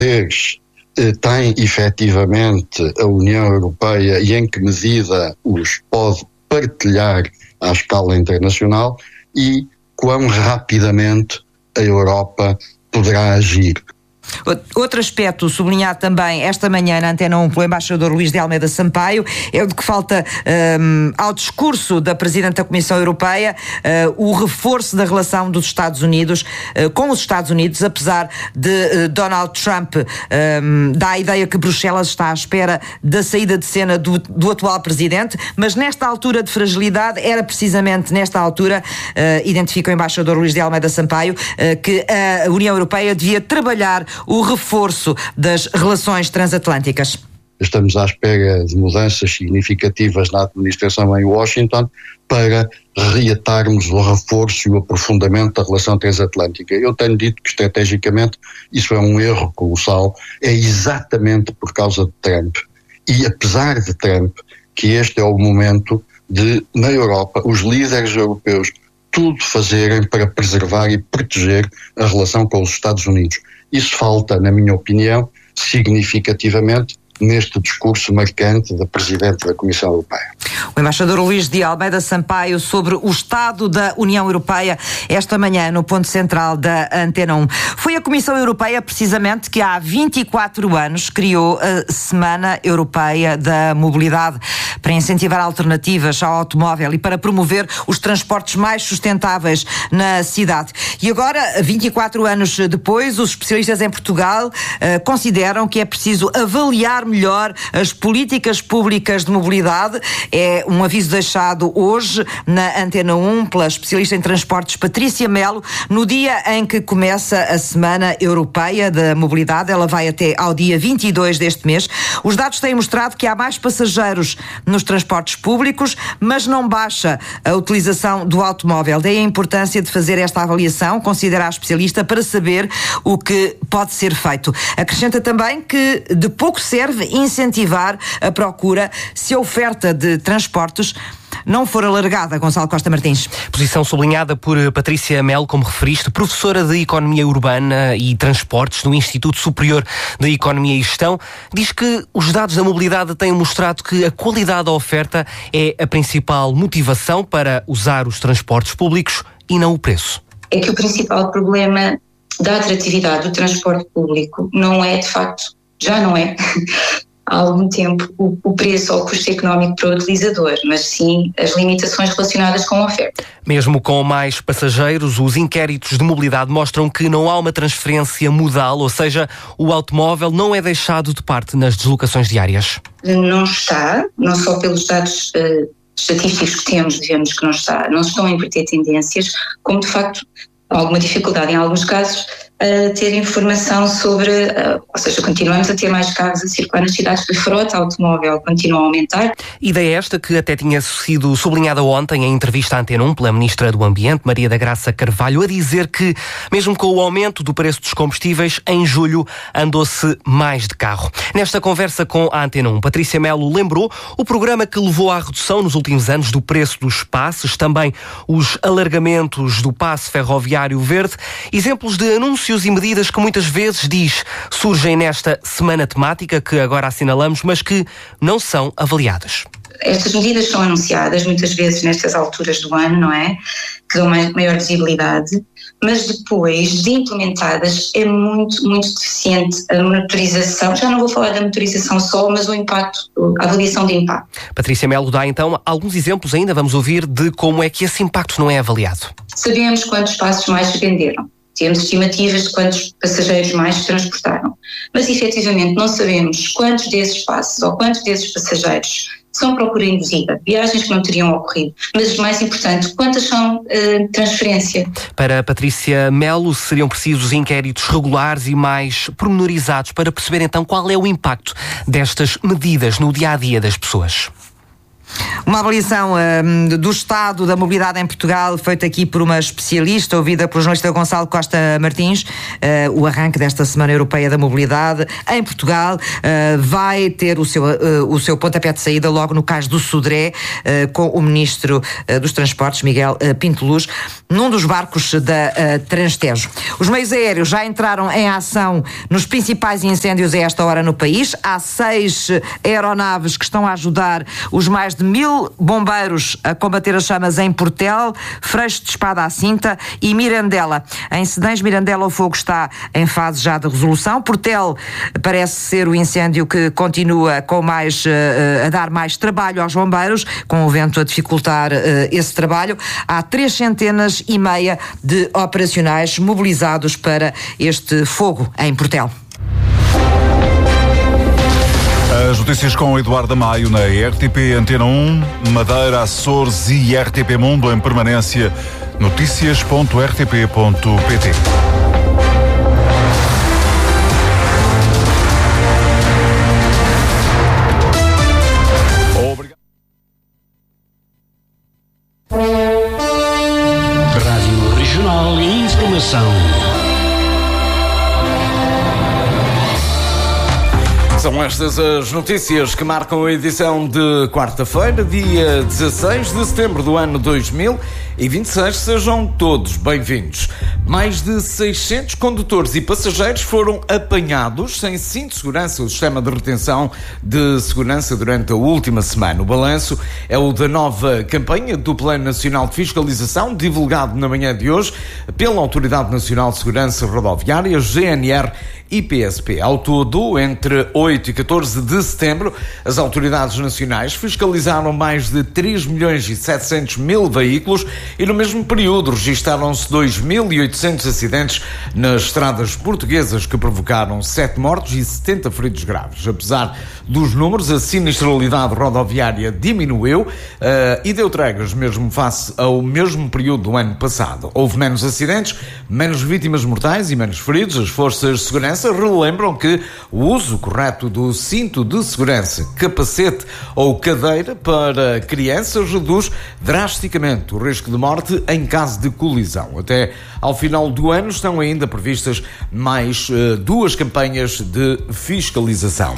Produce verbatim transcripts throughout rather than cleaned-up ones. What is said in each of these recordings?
poderes tem efetivamente a União Europeia e em que medida os pode partilhar à escala internacional e quão rapidamente a Europa poderá agir. Outro aspecto sublinhado também esta manhã na Antena um pelo embaixador Luís de Almeida Sampaio é o de que falta um, ao discurso da Presidente da Comissão Europeia uh, o reforço da relação dos Estados Unidos uh, com os Estados Unidos, apesar de uh, Donald Trump um, dar a ideia que Bruxelas está à espera da saída de cena do, do atual Presidente, mas nesta altura de fragilidade, era precisamente nesta altura, uh, identifica o embaixador Luís de Almeida Sampaio, uh, que a União Europeia devia trabalhar o reforço das relações transatlânticas. Estamos à espera de mudanças significativas na administração em Washington para reatarmos o reforço e o aprofundamento da relação transatlântica. Eu tenho dito que estrategicamente isso é um erro colossal, é exatamente por causa de Trump. E apesar de Trump, que este é o momento de, na Europa, os líderes europeus tudo fazerem para preservar e proteger a relação com os Estados Unidos. Isso falta, na minha opinião, significativamente neste discurso marcante da Presidente da Comissão Europeia. O embaixador Luís de Almeida Sampaio sobre o estado da União Europeia esta manhã no ponto central da Antena um. Foi a Comissão Europeia precisamente que há vinte e quatro anos criou a Semana Europeia da Mobilidade para incentivar alternativas ao automóvel e para promover os transportes mais sustentáveis na cidade. E agora, vinte e quatro anos depois, os especialistas em Portugal uh, consideram que é preciso avaliar melhor as políticas públicas de mobilidade. É um aviso deixado hoje na Antena um pela especialista em transportes Patrícia Melo, no dia em que começa a Semana Europeia da Mobilidade. Ela vai até ao dia vinte e dois deste mês. Os dados têm mostrado que há mais passageiros nos transportes públicos, mas não baixa a utilização do automóvel. Daí a importância de fazer esta avaliação, considera a especialista, para saber o que pode ser feito. Acrescenta também que de pouco serve incentivar a procura se a oferta de transportes não for alargada. Gonçalo Costa Martins. Posição sublinhada por Patrícia Melo, como referiste, professora de Economia Urbana e Transportes no Instituto Superior de Economia e Gestão, diz que os dados da mobilidade têm mostrado que a qualidade da oferta é a principal motivação para usar os transportes públicos e não o preço. É que o principal problema da atratividade do transporte público não é, de facto, já não é há algum tempo o, o preço ou o custo económico para o utilizador, mas sim as limitações relacionadas com a oferta. Mesmo com mais passageiros, os inquéritos de mobilidade mostram que não há uma transferência modal, ou seja, o automóvel não é deixado de parte nas deslocações diárias. Não está, não só pelos dados uh, estatísticos que temos, vemos que não está, não estão a inverter tendências, como de facto há alguma dificuldade em alguns casos a ter informação sobre, uh, ou seja, continuamos a ter mais carros a circular nas cidades, a frota automóvel continua a aumentar. Ideia esta que até tinha sido sublinhada ontem em entrevista à Antena um pela Ministra do Ambiente, Maria da Graça Carvalho, a dizer que, mesmo com o aumento do preço dos combustíveis, em julho andou-se mais de carro. Nesta conversa com a Antena um, Patrícia Melo lembrou o programa que levou à redução nos últimos anos do preço dos passes, também os alargamentos do passe ferroviário verde, exemplos de anúncios e medidas que muitas vezes, diz, surgem nesta semana temática que agora assinalamos, mas que não são avaliadas. Estas medidas são anunciadas muitas vezes nestas alturas do ano, não é? Que dão maior visibilidade, mas depois de implementadas é muito, muito deficiente a monitorização. Já não vou falar da monitorização só, mas o impacto, a avaliação de impacto. Patrícia Melo dá então alguns exemplos ainda, vamos ouvir, de como é que esse impacto não é avaliado. Sabemos quantos passos mais se venderam. Temos estimativas de quantos passageiros mais se transportaram, mas efetivamente não sabemos quantos desses passos ou quantos desses passageiros são procura induzida, viagens que não teriam ocorrido, mas o mais importante, quantas são uh, transferência. Para Patrícia Melo, seriam precisos inquéritos regulares e mais pormenorizados para perceber então qual é o impacto destas medidas no dia-a-dia das pessoas. Uma avaliação um, do estado da mobilidade em Portugal, feita aqui por uma especialista, ouvida pelo jornalista Gonçalo Costa Martins. Uh, o arranque desta Semana Europeia da Mobilidade em Portugal uh, vai ter o seu, uh, o seu pontapé de saída logo no Cais do Sodré, uh, com o Ministro uh, dos Transportes, Miguel uh, Pinto Luz, num dos barcos da uh, Transtejo. Os meios aéreos já entraram em ação nos principais incêndios a esta hora no país. Há seis aeronaves que estão a ajudar os mais de mil bombeiros a combater as chamas em Portel, Freixo de Espada à Cinta e Mirandela. Em Sedães, Mirandela, o fogo está em fase já de resolução. Portel parece ser o incêndio que continua com mais, uh, a dar mais trabalho aos bombeiros, com o vento a dificultar uh, esse trabalho. Há três centenas e meia de operacionais mobilizados para este fogo em Portel. As notícias com Eduardo Maio na R T P Antena um, Madeira, Açores e R T P Mundo em permanência. notícias ponto r t p ponto p t. Rádio Regional e Informação. São estas as notícias que marcam a edição de quarta-feira, dia dezasseis de setembro do ano dois mil e vinte e seis. Sejam todos bem-vindos. Mais de seiscentos condutores e passageiros foram apanhados sem cinto de segurança, o sistema de retenção de segurança, durante a última semana. O balanço é o da nova campanha do Plano Nacional de Fiscalização, divulgado na manhã de hoje pela Autoridade Nacional de Segurança Rodoviária, G N R e P S P. Ao todo, entre oito e catorze de setembro, as autoridades nacionais fiscalizaram mais de três milhões e setecentos mil veículos e no mesmo período registaram-se dois mil e oitocentos acidentes nas estradas portuguesas, que provocaram sete mortos e setenta feridos graves. Apesar dos números, a sinistralidade rodoviária diminuiu uh, e deu tregas mesmo face ao mesmo período do ano passado. Houve menos acidentes, menos vítimas mortais e menos feridos. As forças de segurança relembram que o uso correto do cinto de segurança, capacete ou cadeira para crianças reduz drasticamente o risco de morte em caso de colisão. Até ao final do ano estão ainda previstas mais uh, duas campanhas de fiscalização.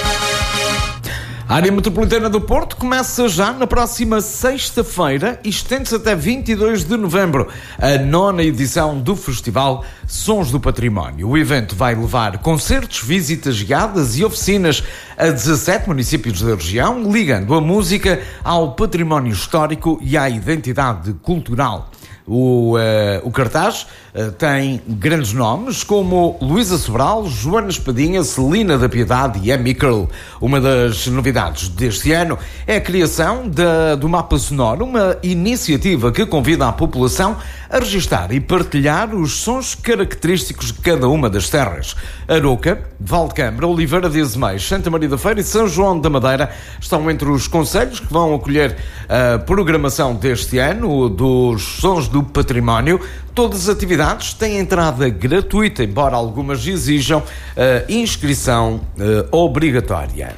A área metropolitana do Porto começa já na próxima sexta-feira e estende-se até vinte e dois de novembro, a nona edição do Festival Sons do Património. O evento vai levar concertos, visitas guiadas e oficinas a dezassete municípios da região, ligando a música ao património histórico e à identidade cultural. O, uh, o cartaz uh, tem grandes nomes como Luísa Sobral, Joana Espadinha, Celina da Piedade e Amy Curl. Uma das novidades deste ano é a criação da, do Mapa Sonoro, uma iniciativa que convida a população a registar e partilhar os sons característicos de cada uma das terras. Aroca, Valdecâmara, Oliveira de Azeméis, Santa Maria da Feira e São João da Madeira estão entre os concelhos que vão acolher a programação deste ano dos Sons do Património. Todas as atividades têm entrada gratuita, embora algumas exijam a inscrição uh, obrigatória.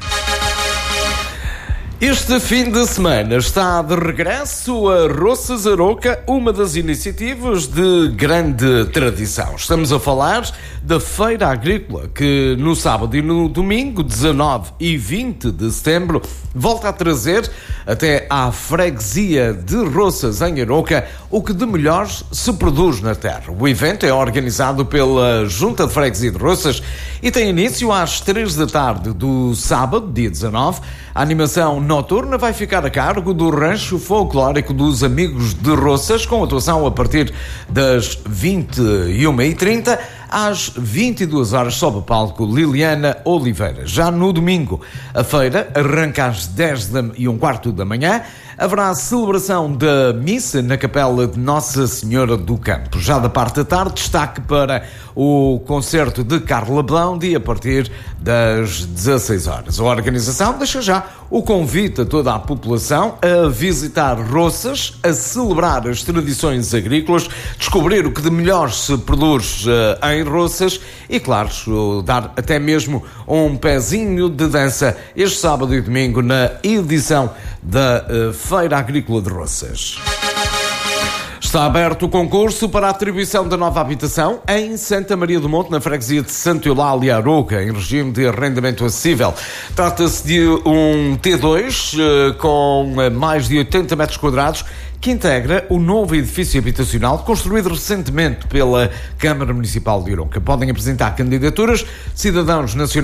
Este fim de semana está de regresso a Roças Aroca, uma das iniciativas de grande tradição. Estamos a falar da Feira Agrícola, que no sábado e no domingo, dezanove e vinte de setembro, volta a trazer até à freguesia de Roças, em Aroca, o que de melhor se produz na terra. O evento é organizado pela Junta de Freguesia de Roças e tem início às três da tarde do sábado, dia dezanove. A animação noturna vai ficar a cargo do Rancho Folclórico dos Amigos de Roças, com atuação a partir das vinte e uma e trinta às vinte e duas horas, sob o palco Liliana Oliveira. Já no domingo, a feira arranca às dez e um quarto da manhã. haverá a celebração da missa na capela de Nossa Senhora do Campo. Já da parte da tarde, destaque para o concerto de Carla Blaundi a partir das dezasseis horas. A organização deixa já o convite a toda a população a visitar Roças, a celebrar as tradições agrícolas, descobrir o que de melhor se produz uh, em Roças e, claro, uh, dar até mesmo um pezinho de dança este sábado e domingo na edição da uh, Feira Agrícola de Roças. Está aberto o concurso para a atribuição da nova habitação em Santa Maria do Monte, na freguesia de Santo Eulália Arouca, em regime de arrendamento acessível. Trata-se de um T dois com mais de oitenta metros quadrados, que integra o novo edifício habitacional construído recentemente pela Câmara Municipal de Arouca. Podem apresentar candidaturas cidadãos nacionais